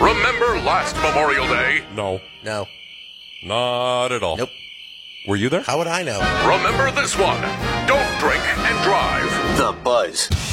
Remember last Memorial Day? No. No. Not at all. Nope. Were you there? How would I know? Remember this one. Don't drink and drive. The Buzz